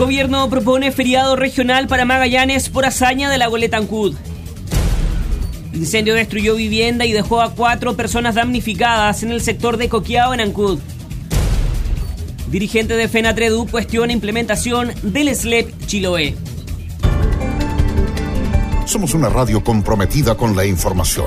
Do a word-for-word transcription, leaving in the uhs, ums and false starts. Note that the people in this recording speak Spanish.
Gobierno propone feriado regional para Magallanes por hazaña de la goleta Ancud. Incendio destruyó vivienda y dejó a cuatro personas damnificadas en el sector de Coqueao, en Ancud. Dirigente de FENATREDU cuestiona implementación del S L E P Chiloé. Somos una radio comprometida con la información.